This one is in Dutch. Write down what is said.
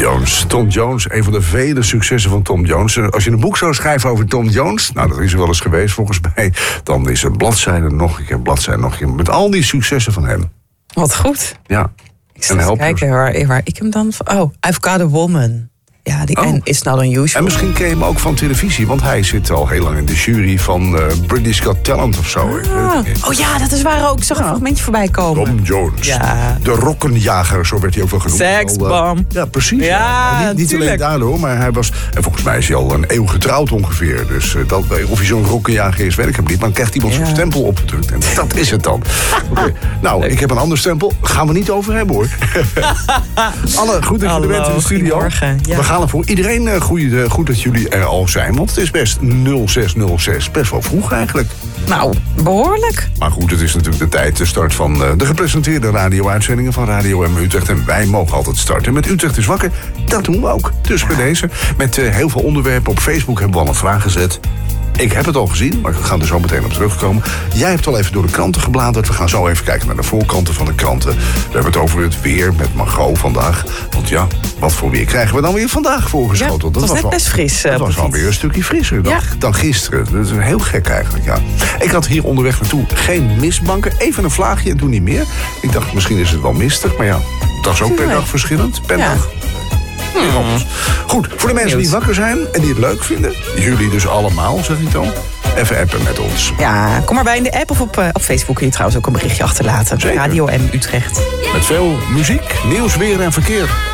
Jones. Tom Jones, een van de vele successen van Tom Jones. Als je een boek zou schrijven over Tom Jones, nou dat is er wel eens geweest volgens mij, dan is er bladzijde nog een keer, bladzijde nog een keer, met al die successen van hem. Wat goed. Ja. Ik zal even kijken waar ik hem dan... Oh, I've Got a Woman. Ja, en It's Not Unusual. En misschien ken je hem ook van televisie, want hij zit al heel lang in de jury van British Got Talent of zo. Oh ja, dat is waar ook. Ik zag een fragmentje voorbij komen. Tom Jones. Ja. De rokkenjager, zo werd hij ook wel genoemd. Seksbom. Ja, precies. Ja, niet alleen daardoor, maar hij was... En volgens mij is hij al een eeuw getrouwd ongeveer. Dus of hij zo'n rokkenjager is, weet ik hem niet. Maar dan krijgt iemand zo'n stempel opgedrukt. En dat is het dan. Okay. Nou, ik heb een ander stempel. Gaan we niet over hebben, hoor. Anne, goed dat je er bent in de studio. Ja. We gaan er voor iedereen goed dat jullie er al zijn. Want het is best 0606. Best wel vroeg eigenlijk. Nou, behoorlijk. Maar goed, het is natuurlijk de tijd, de start van de gepresenteerde radio-uitzendingen van Radio M Utrecht. En wij mogen altijd starten met Utrecht is wakker. Dat doen we ook. Dus bij deze. Met heel veel onderwerpen. Op Facebook hebben we al een vraag gezet. Ik heb het al gezien, maar we gaan er zo meteen op terugkomen. Jij hebt al even door de kranten gebladerd. We gaan zo even kijken naar de voorkanten van de kranten. We hebben het over het weer met Margot vandaag. Want ja, wat voor weer krijgen we dan weer vandaag voorgeschoteld? Ja, dat was net best fris. Dat was wel weer een stukje frisser dan gisteren. Dat is heel gek eigenlijk, ja. Ik had hier onderweg naartoe geen mistbanken. Even een vlaagje en toen niet meer. Ik dacht, misschien is het wel mistig. Maar ja, dat is ook per dag verschillend. Per dag. Goed, voor de mensen die wakker zijn en die het leuk vinden, jullie dus allemaal, zeg ik dan, even appen met ons. Ja, kom maar bij in de app of op Facebook kun je trouwens ook een berichtje achterlaten. Zeker. Radio M Utrecht. Met veel muziek, nieuws, weer en verkeer.